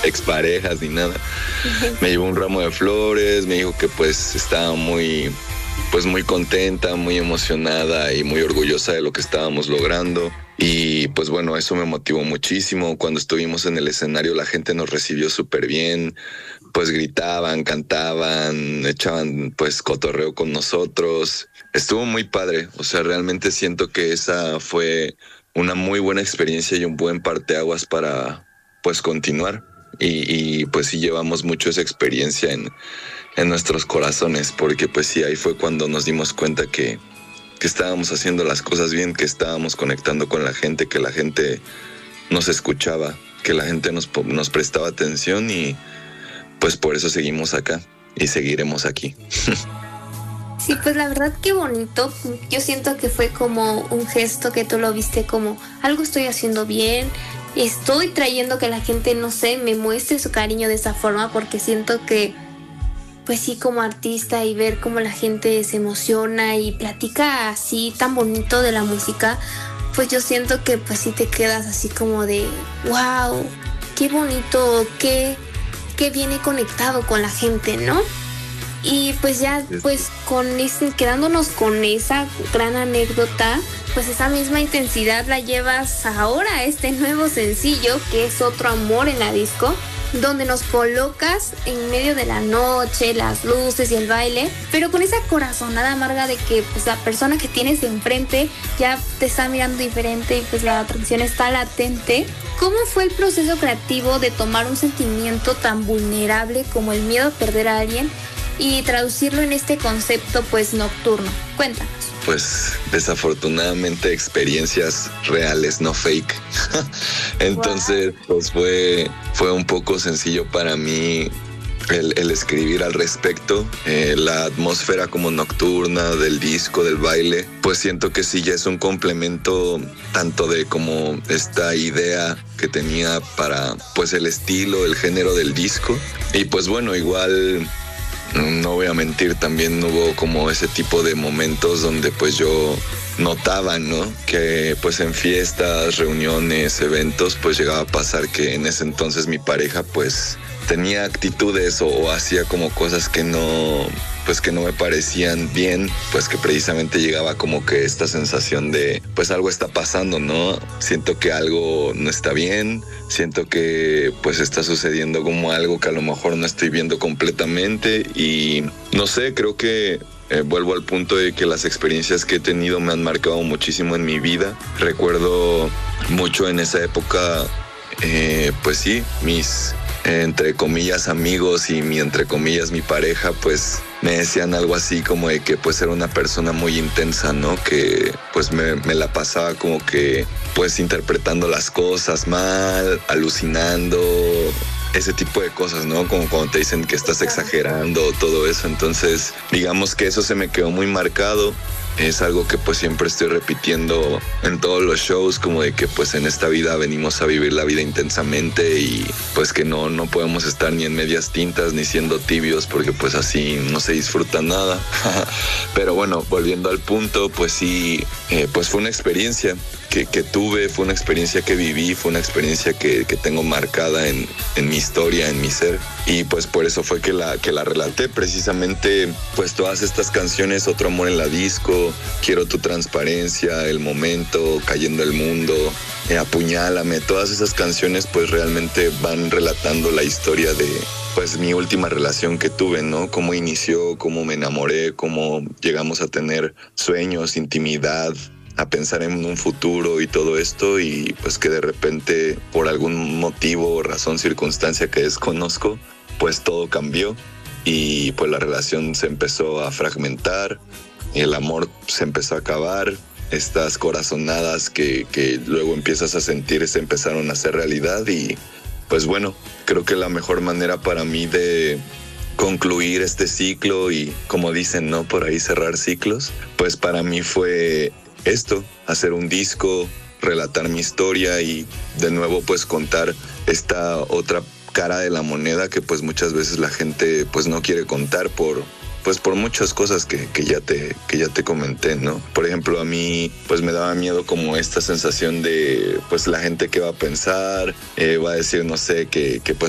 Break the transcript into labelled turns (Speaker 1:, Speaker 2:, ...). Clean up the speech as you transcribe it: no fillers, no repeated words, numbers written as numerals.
Speaker 1: exparejas ni nada. Me llevó un ramo de flores, me dijo que pues estaba muy contenta, muy emocionada y muy orgullosa de lo que estábamos logrando. Y pues bueno, eso me motivó muchísimo. Cuando estuvimos en el escenario, la gente nos recibió súper bien, pues gritaban, cantaban, echaban pues cotorreo con nosotros. Estuvo muy padre, o sea, realmente siento que esa fue una muy buena experiencia y un buen parteaguas para pues continuar. Y pues sí llevamos mucho esa experiencia en nuestros corazones, porque pues sí, ahí fue cuando nos dimos cuenta que estábamos haciendo las cosas bien, que estábamos conectando con la gente, que la gente nos escuchaba, que la gente nos prestaba atención y pues por eso seguimos acá y seguiremos aquí.
Speaker 2: Sí, pues la verdad qué bonito. Yo siento que fue como un gesto que tú lo viste como algo estoy haciendo bien, estoy trayendo que la gente, no sé, me muestre su cariño de esa forma, porque siento que pues sí, como artista y ver cómo la gente se emociona y platica así tan bonito de la música, pues yo siento que pues sí te quedas así como de wow, qué bonito, qué viene conectado con la gente, ¿no? Y pues ya, pues quedándonos con esa gran anécdota, pues esa misma intensidad la llevas ahora a este nuevo sencillo que es Otro Amor en la Disco, donde nos colocas en medio de la noche, las luces y el baile, pero con esa corazonada amarga de que pues la persona que tienes enfrente ya te está mirando diferente y pues la atracción está latente. ¿Cómo fue el proceso creativo de tomar un sentimiento tan vulnerable como el miedo a perder a alguien y traducirlo en este concepto pues nocturno? Cuéntanos.
Speaker 1: Pues desafortunadamente experiencias reales, no fake. Entonces pues fue un poco sencillo para mí el escribir al respecto. La atmósfera como nocturna del disco, del baile, pues siento que sí ya es un complemento tanto de como esta idea que tenía para pues el estilo, el género del disco. Y pues bueno, igual no voy a mentir, también hubo como ese tipo de momentos donde pues yo notaba, ¿no? Que pues en fiestas, reuniones, eventos, pues llegaba a pasar que en ese entonces mi pareja pues tenía actitudes o hacía como cosas que no me parecían bien, pues que precisamente llegaba como que esta sensación de pues algo está pasando, ¿no? Siento que algo no está bien, siento que pues está sucediendo como algo que a lo mejor no estoy viendo completamente y no sé, creo que vuelvo al punto de que las experiencias que he tenido me han marcado muchísimo en mi vida. Recuerdo mucho en esa época, pues sí, mis entre comillas amigos y entre comillas mi pareja pues me decían algo así como de que pues era una persona muy intensa, ¿no? Que pues me la pasaba como que pues interpretando las cosas mal, alucinando, ese tipo de cosas, ¿no? Como cuando te dicen que estás exagerando, todo eso. Entonces digamos que eso se me quedó muy marcado. Es algo que pues siempre estoy repitiendo en todos los shows, como de que pues en esta vida venimos a vivir la vida intensamente y pues que no podemos estar ni en medias tintas ni siendo tibios porque pues así no se disfruta nada. Pero bueno, volviendo al punto, pues sí, pues fue una experiencia que tuve, fue una experiencia que viví, fue una experiencia que tengo marcada en mi historia, en mi ser. Y pues por eso fue que la relaté, precisamente pues todas estas canciones, Otro Amor en la Disco, Quiero tu transparencia, El Momento, Cayendo el Mundo, Apuñálame, todas esas canciones pues realmente van relatando la historia de pues mi última relación que tuve, ¿no? Cómo inició, cómo me enamoré, cómo llegamos a tener sueños, intimidad, a pensar en un futuro y todo esto, y pues que de repente por algún motivo, razón, circunstancia que desconozco, pues todo cambió y pues la relación se empezó a fragmentar, el amor se empezó a acabar, estas corazonadas que luego empiezas a sentir se empezaron a hacer realidad y pues bueno, creo que la mejor manera para mí de concluir este ciclo y como dicen, ¿no? Por ahí cerrar ciclos, pues para mí fue esto, hacer un disco, relatar mi historia y de nuevo pues contar esta otra cara de la moneda que pues muchas veces la gente pues no quiere contar por muchas cosas que ya te comenté, ¿no? Por ejemplo, a mí pues me daba miedo como esta sensación de pues la gente que va a pensar, va a decir, no sé, que pues